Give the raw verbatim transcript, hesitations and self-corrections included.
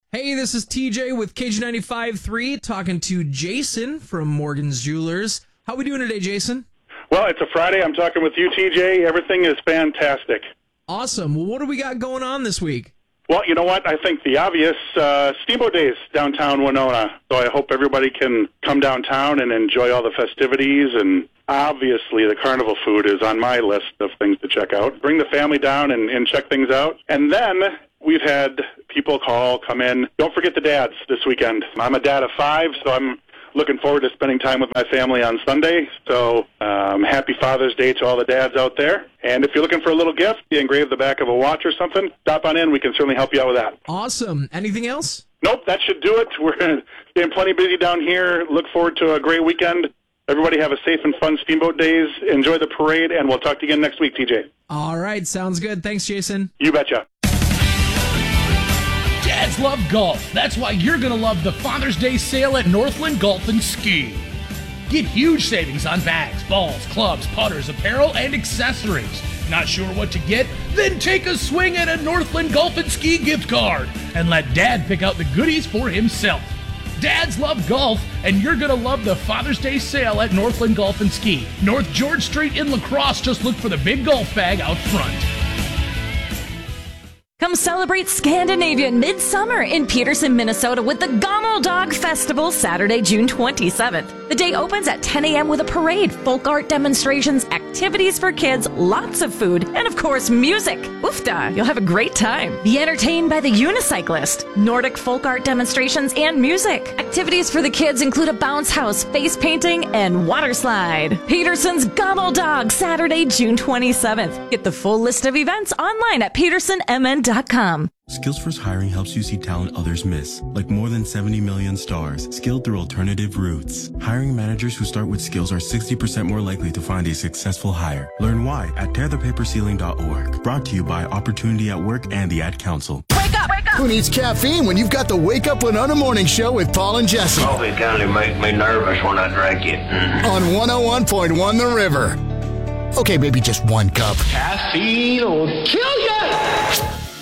Hey, this is T J with K G ninety-five point three talking to Jason from Morgan's Jewelers. How we doing today, Jason? Well, it's a Friday. I'm talking with you, T J. Everything is fantastic. Awesome. Well, what do we got going on this week? Well, you know what? I think the obvious, uh, Steamboat Days downtown Winona. So I hope everybody can come downtown and enjoy all the festivities. And obviously the carnival food is on my list of things to check out. Bring the family down and, and check things out. And then we've had people call, come in. Don't forget the dads this weekend. I'm a dad of five, so I'm looking forward to spending time with my family on Sunday. So um, happy Father's Day to all the dads out there. And if you're looking for a little gift, you engrave the back of a watch or something, stop on in. We can certainly help you out with that. Awesome. Anything else? Nope, that should do it. We're staying plenty busy down here. Look forward to a great weekend. Everybody have a safe and fun Steamboat Days. Enjoy the parade, and we'll talk to you again next week, T J. All right. Sounds good. Thanks, Jason. You betcha. Dads love golf. That's why you're going to love the Father's Day sale at Northland Golf and Ski. Get huge savings on bags, balls, clubs, putters, apparel, and accessories. Not sure what to get? Then take a swing at a Northland Golf and Ski gift card and let Dad pick out the goodies for himself. Dads love golf, and you're going to love the Father's Day sale at Northland Golf and Ski. North George Street in La Crosse. Just look for the big golf bag out front. Come celebrate Scandinavian Midsummer in Peterson, Minnesota with the Gommel Dog Festival Saturday, June twenty-seventh. The day opens at ten a.m. with a parade, folk art demonstrations, activities for kids, lots of food, and of course music. Oofda, you'll have a great time. Be entertained by the Unicyclist, Nordic folk art demonstrations, and music. Activities for the kids include a bounce house, face painting, and water slide. Peterson's Gommel Dog, Saturday, June twenty-seventh. Get the full list of events online at peterson m n dot com. SkillsFirst Hiring helps you see talent others miss, like more than seventy million stars, skilled through alternative routes. Hiring managers who start with skills are sixty percent more likely to find a successful hire. Learn why at tear the paper ceiling dot org. Brought to you by Opportunity at Work and the Ad Council. Wake up! Wake up! Who needs caffeine when you've got the Wake Up Winona Morning Show with Paul and Jesse? Coffee kind of makes me nervous when I drink it. Mm. On one oh one point one The River. Okay, maybe just one cup. Caffeine will kill you!